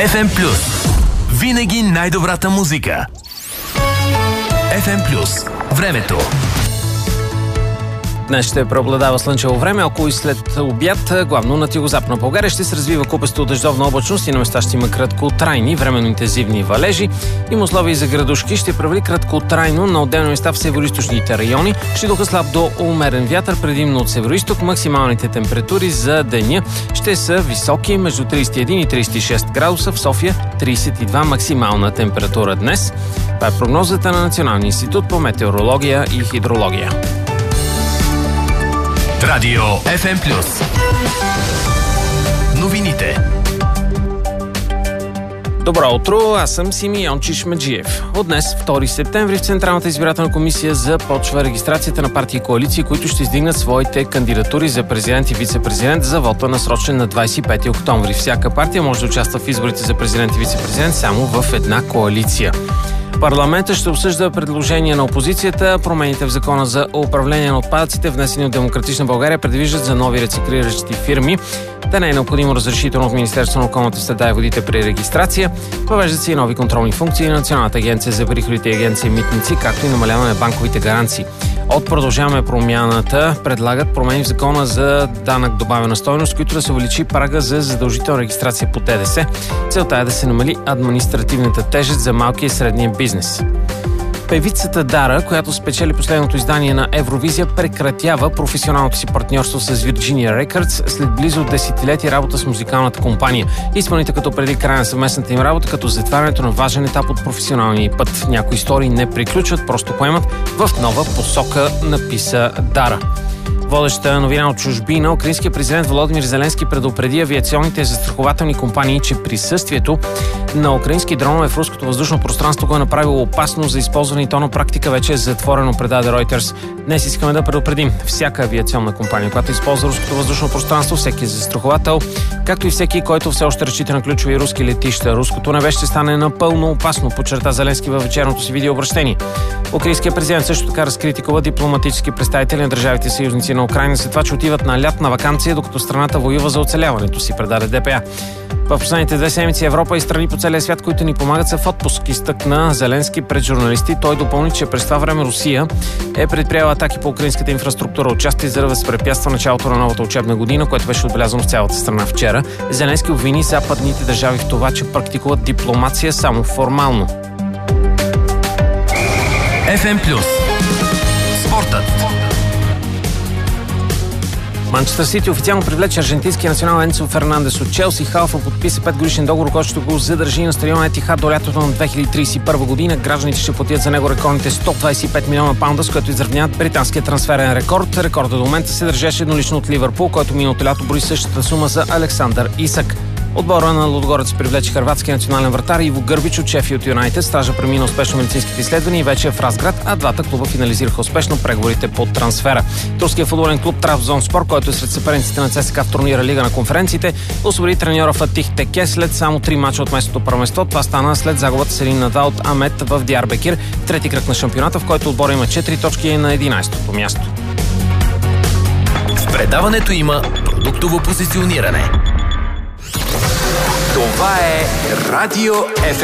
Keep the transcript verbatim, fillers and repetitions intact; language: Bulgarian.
еф ем Плюс. Винаги най-добрата музика. еф ем Плюс. Времето. Днес ще преобладава слънчево време, около и след обяд, главно на югозападна България ще се развива купесто дъждовна облачност и на места ще има краткотрайни, временно интензивни валежи. Има условия и за градушки, ще правили краткотрайно на отделни места в североизточните райони. Ще духа слаб до умерен вятър, предимно от североизток. Максималните температури за деня ще са високи, между тридесет и един и тридесет и шест градуса, в София тридесет и два максимална температура днес. Това е прогнозата на Националния институт по метеорология и хидрология. Радио еф ем Плюс. Новините. Добро утро, аз съм Симеон Чишмеджиев. От днес, втори септември, в Централната избирателна комисия започва регистрацията на партии и коалиции, които ще издигнат своите кандидатури за президент и вице-президент за вота, насрочен на двадесет и пети октомври. Всяка партия може да участва в изборите за президент и вице-президент само в една коалиция. Парламентът ще обсъжда предложения на опозицията. Промените в закона за управление на отпадъците, внесени от Демократична България, предвиждат за нови рециклиращи фирми да не е необходимо разрешително от Министерството на околната среда и водите при регистрация. Въвеждат се и нови контролни функции на Националната агенция за приходите и агенция Митници, както и намаляване на банковите гаранции. От Продължаваме промяната предлагат промени в закона за данък добавена стойност, които да се увеличи прага за задължителна регистрация по ДДС. Целта е да се намали административната тежест за малкия и средния бизнес. Певицата Дара, която спечели последното издание на Евровизия, прекратява професионалното си партньорство с Virginia Records след близо десетилетие работа с музикалната компания. Изпълните като преди края на съвместната им работа, като затварянето на важен етап от професионалния път. Някои истории не приключват, просто поемат в нова посока, написа Дара. Водеща новина от чужбина, украинският президент Володимир Зеленски предупреди авиационните застрахователни компании, че присъствието на украински дронове в руското въздушно пространство го е направило опасно за използване и то на практика вече е затворено, предаде Reuters. Днес искаме да предупредим всяка авиационна компания, която използва руското въздушно пространство, всеки застраховател, както и всеки, който все още разчита на ключови руски летища. Руското небе ще стане напълно опасно, подчерта Зеленски във вечерното си видеообращение. Украинският президент също така разкритикува дипломатически представители на държавите съюзници на Украина след това, че отиват на лятна ваканция, докато страната воюва за оцеляването си, предаде ДПА. В последните две седмици Европа и страни по целия свят, които ни помагат, са в отпуск, изтъкна Зеленски пред журналисти. Той допълни, че през това време Русия е предприела атаки по украинската инфраструктура, отчасти за да възпрепятства началото на новата учебна година, което беше отбелязано в цялата страна вчера. Зеленски обвини западните държави в това, че практикуват дипломация само формално. еф ем Плюс. Спортът. Манчестър Сити официално привлече аржентинския национал Енцо Фернандес от Челси. Халфа подписа петгодишен договор, който ще го задържи на стадиона Етихад до лятото на две хиляди тридесет и първа година. Гражданите ще платят за него рекордните сто двадесет и пет милиона паунда, с което изравняват британския трансферен рекорд. Рекордът до момента се държеше еднолично от Ливърпул, който миналото лято брои същата сума за Александър Исак. Отбора на Лудогорец привлече хърватския национален вратар Иво Гърбич от Шеффилд Юнайтед. Стража премина успешно медицинските изследвания и вече е в Разград, а двата клуба финализираха успешно преговорите по трансфера. Турският футболен клуб Трабзонспор, който е сред съперниците на ЦСКА в турнира Лига на конференциите, освободи треньора Фатих Теке след само три мача от местното първенство. Това стана след загубата с един на два от Амет в Диарбекир, трети кръг на шампионата, в който отбора има четири точки и е на единадесетото място. В предаването има продуктово позициониране. Това е Радио еф